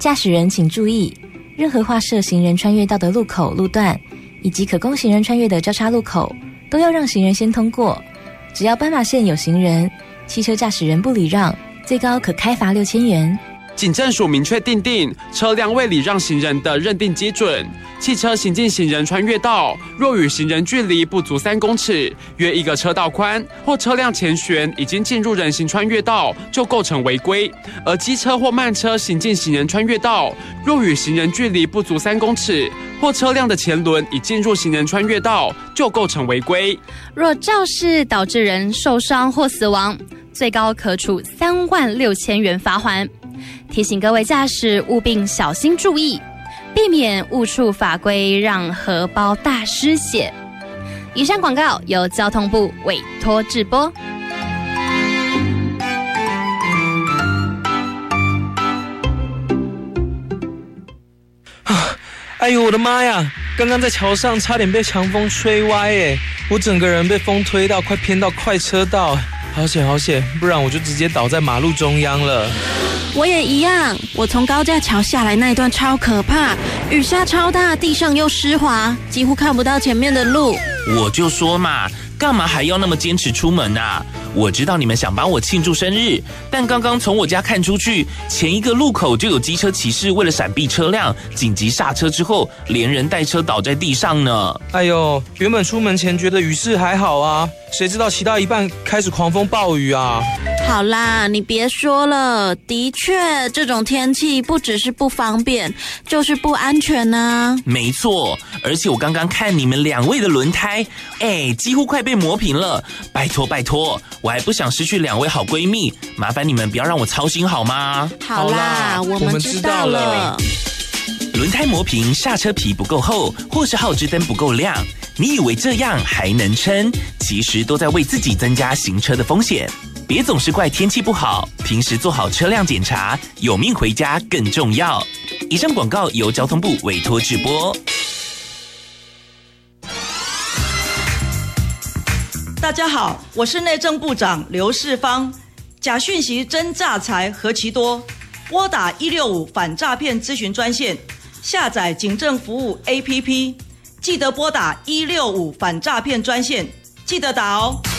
驾驶人请注意，任何划设行人穿越道的路口、路段，以及可供行人穿越的交叉路口，都要让行人先通过。只要斑马线有行人，汽车驾驶人不礼让，最高可开罚6000元。 警政署明确订定车辆未礼让行人的认定基准，汽车行进行人穿越道，若与行人距离不足3公尺，约1个车道宽，或车辆前悬已经进入人行穿越道，就构成违规；而机车或慢车行进行人穿越道，若与行人距离不足3公尺，或车辆的前轮已进入行人穿越道，就构成违规。 若肇事导致人受伤或死亡，最高可处36000元罚锾。提醒各位驾驶务并小心注意，避免误触法规，让荷包大失血。以上广告由交通部委托制播。 哎呦我的妈呀！刚刚在桥上差点被强风吹歪耶，我整个人被风推到快偏到快车道，好险好险，不然我就直接倒在马路中央了。 我也一样，我从高架桥下来那一段超可怕，雨下超大，地上又湿滑，几乎看不到前面的路。 我就说嘛，干嘛还要那么坚持出门啊？我知道你们想帮我庆祝生日，但刚刚从我家看出去，前一个路口就有机车骑士为了闪避车辆，紧急刹车之后，连人带车倒在地上呢。 哎呦，原本出门前觉得雨势还好啊，谁知道骑到一半开始狂风暴雨啊！ 好啦，你别说了，的确，这种天气不只是不方便，就是不安全啊。 没错，而且我刚刚看你们2位的轮胎，几乎快被磨平了。拜托拜托，我还不想失去2位好闺蜜，麻烦你们不要让我操心好吗？ 好啦，我们知道了。 轮胎磨平，刹车皮不够厚，或是后置灯不够亮，你以为这样还能撑？其实都在为自己增加行车的风险。别总是怪天气不好，平时做好车辆检查，有命回家更重要。以上广告由交通部委托制播。 大家好，我是内政部长刘世芳。假讯息真诈财何其多，拨打165反诈骗咨询专线，下载警政服务 APP， 记得拨打165反诈骗专线，记得打哦。